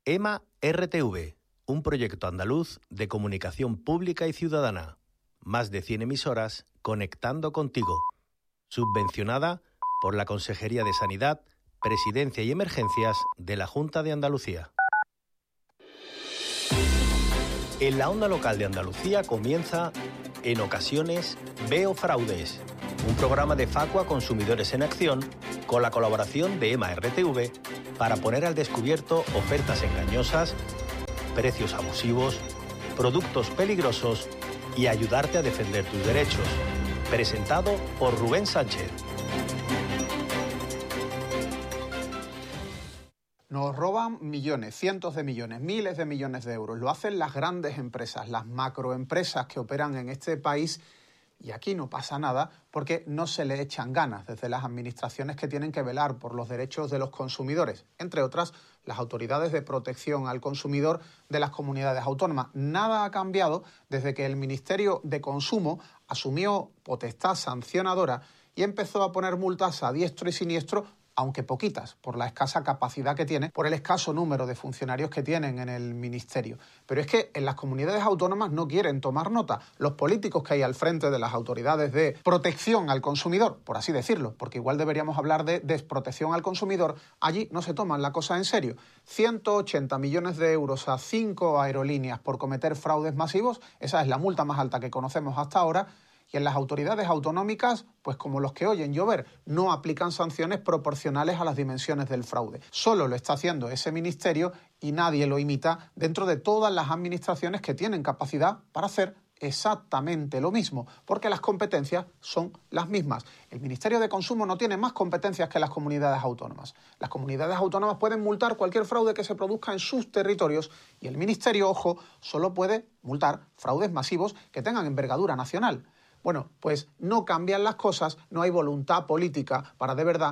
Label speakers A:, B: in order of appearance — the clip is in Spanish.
A: EMA-RTV, un proyecto andaluz de comunicación pública y ciudadana. Más de 100 emisoras conectando contigo. Subvencionada por la Consejería de Sanidad, Presidencia y Emergencias de la Junta de Andalucía. En la onda local de Andalucía comienza En ocasiones veo fraudes, un programa de Facua Consumidores en Acción con la colaboración de EMA-RTV para poner al descubierto ofertas engañosas, precios abusivos, productos peligrosos y ayudarte a defender tus derechos. Presentado por Rubén Sánchez.
B: Nos roban millones, cientos de millones, miles de millones de euros. Lo hacen las grandes empresas, las macroempresas que operan en este país. Y aquí no pasa nada porque no se le echan ganas desde las administraciones que tienen que velar por los derechos de los consumidores, entre otras las autoridades de protección al consumidor de las comunidades autónomas. Nada ha cambiado desde que el Ministerio de Consumo asumió potestad sancionadora y empezó a poner multas a diestro y siniestro, aunque poquitas, por la escasa capacidad que tiene, por el escaso número de funcionarios que tienen en el Ministerio. Pero es que en las comunidades autónomas no quieren tomar nota. Los políticos que hay al frente de las autoridades de protección al consumidor, por así decirlo, porque igual deberíamos hablar de desprotección al consumidor, allí no se toman la cosa en serio. 180 millones de euros a 5 aerolíneas por cometer fraudes masivos, esa es la multa más alta que conocemos hasta ahora. Y en las autoridades autonómicas, pues como los que oyen llover, no aplican sanciones proporcionales a las dimensiones del fraude. Solo lo está haciendo ese ministerio y nadie lo imita dentro de todas las administraciones que tienen capacidad para hacer exactamente lo mismo, porque las competencias son las mismas. El Ministerio de Consumo no tiene más competencias que las comunidades autónomas. Las comunidades autónomas pueden multar cualquier fraude que se produzca en sus territorios y el Ministerio, ojo, solo puede multar fraudes masivos que tengan envergadura nacional. Bueno, pues no cambian las cosas, no hay voluntad política para de verdad